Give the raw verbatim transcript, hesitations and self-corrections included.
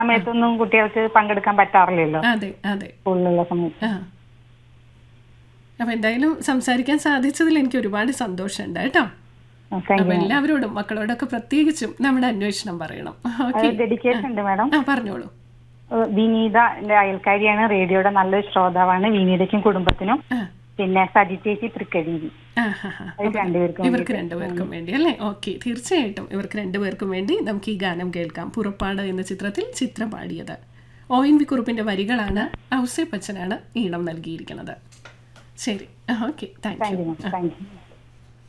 സമയത്തൊന്നും കുട്ടികൾക്ക് പങ്കെടുക്കാൻ പറ്റാറില്ലല്ലോ അതെ അതെ സ്കൂളിലുള്ള സമയത്ത്. ആ അപ്പം എന്തായാലും സംസാരിക്കാൻ സാധിച്ചതിൽ എനിക്ക് ഒരുപാട് സന്തോഷമുണ്ട് കേട്ടോ. താങ്ക് അപ്പം യു. എല്ലാവരോടും മക്കളോടൊക്കെ പ്രത്യേകിച്ചും നമ്മുടെ അന്വേഷണം പറയണം. ഓക്കെ, ഡെഡിക്കേഷൻ ഉണ്ട് മാഡം. ആ പറഞ്ഞോളൂ. ഏഹ് വിനീത എന്റെ അയൽക്കാരിയാണ്, റേഡിയോയുടെ നല്ലൊരു ശ്രോതാവാണ്. വിനീതയ്ക്കും കുടുംബത്തിനും. ആ പിന്നെ സജി ചേച്ചി തൃക്കരിരി, ആ ഹാ ഹാ അവർക്ക് രണ്ടുപേർക്കും ഇവർക്ക് വേണ്ടിയിട്ട്. രണ്ടുപേർക്കും വേണ്ടി അല്ലേ? ഓക്കെ, തീർച്ചയായിട്ടും ഇവർക്ക് രണ്ടുപേർക്കും വേണ്ടി നമുക്ക് ഈ ഗാനം കേൾക്കാം. പുറപ്പാട് എന്ന ചിത്രത്തിൽ ചിത്രം പാടിയത്. ഒ എൻ വി കുറുപ്പിൻ്റെ വരികളാണ്, ഔസേപ്പച്ചനാണ് ഈണം നൽകിയിരിക്കുന്നത്. ശരി, okay, thank thank you. You thank you.